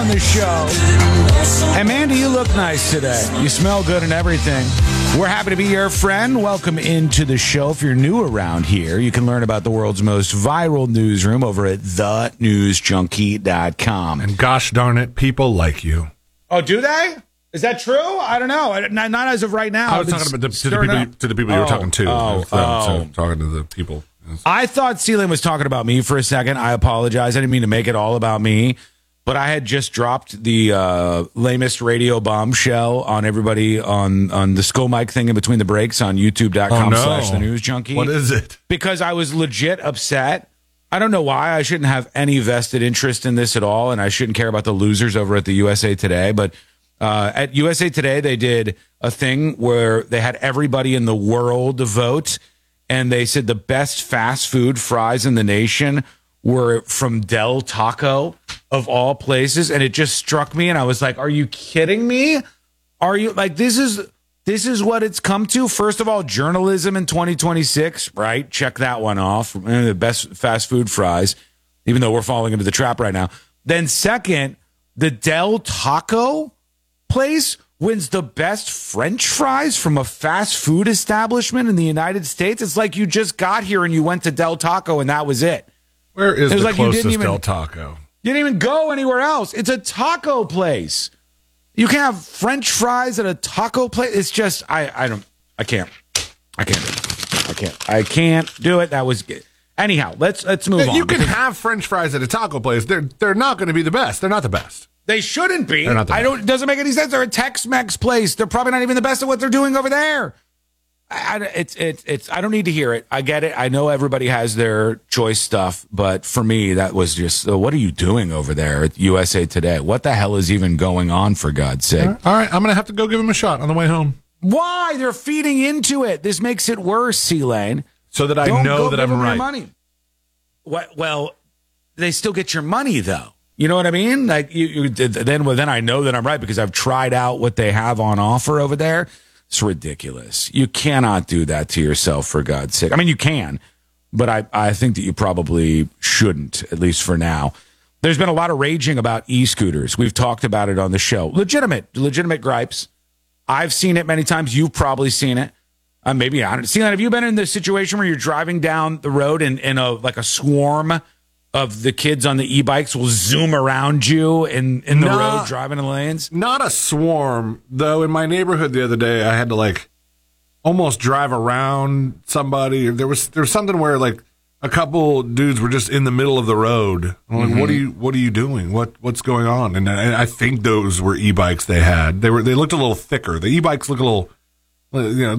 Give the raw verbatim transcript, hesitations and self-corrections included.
on the show. And Mandy, you look nice today. You smell good and everything. We're happy to be your friend. Welcome into the show. If you're new around here, you can learn about the world's most viral newsroom over at the news junkie dot com. And gosh darn it, people like you. Oh, do they? Is that true? I don't know. Not, not as of right now. I was talking about the, to, the people, to the people you were oh, talking to. Oh, so, oh. so talking to the people. I thought Celine was talking about me for a second. I apologize. I didn't mean to make it all about me. But I had just dropped the uh, lamest radio bombshell on everybody on, on the Skull Mike thing in between the breaks on youtube dot com oh, no. slash the news junkie. What is it? Because I was legit upset. I don't know why. I shouldn't have any vested interest in this at all, and I shouldn't care about the losers over at the U S A Today. But uh, at U S A Today, they did a thing where they had everybody in the world vote, and they said the best fast food fries in the nation were from Del Taco, of all places, and it just struck me, and I was like, are you kidding me? Are you, like, this is this is what it's come to? First of all, journalism in twenty twenty-six, right? Check that one off. The best fast food fries, even though we're falling into the trap right now. Then second, the Del Taco place wins the best French fries from a fast food establishment in the United States. It's like you just got here and you went to Del Taco and that was it. Where is the like closest even, Del Taco? You didn't even go anywhere else. It's a taco place. You can have French fries at a taco place. It's just, I, I don't, I can't. I can't do it. I can't. I can't do it. That was, anyhow, let's let's move you on. You can have French fries at a taco place. They're they're not going to be the best. They're not the best. They shouldn't be. They're not the I best. don't. It doesn't make any sense. They're a Tex-Mex place. They're probably not even the best at what they're doing over there. I, I, it's it's it's. I don't need to hear it. I get it. I know everybody has their choice stuff, but for me, that was just. Uh, what are you doing over there at U S A Today? What the hell is even going on? For God's sake! All right, All right I'm going to have to go give him a shot on the way home. Why? They're feeding into it. This makes it worse, C-Lane. So that I Don't know go that give I'm them your right. Money. What? Well, they still get your money though. You know what I mean? Like you, you then, well, then I know that I'm right because I've tried out what they have on offer over there. It's ridiculous. You cannot do that to yourself, for God's sake. I mean, you can, but I, I think that you probably shouldn't, at least for now. There's been a lot of raging about e-scooters. We've talked about it on the show. Legitimate, legitimate gripes. I've seen it many times. You've probably seen it. Uh, maybe I don't see that. Have you been in the situation where you're driving down the road and in a like a swarm of the kids on the e-bikes will zoom around you in, in the Not, road driving in the lanes? Not a swarm, though. In my neighborhood the other day, I had to like almost drive around somebody. There was there was something where like a couple dudes were just in the middle of the road. I'm like, mm-hmm. what are you what are you doing? What what's going on? And I, I think those were e-bikes they had. They were they looked a little thicker. The e-bikes look a little, you know.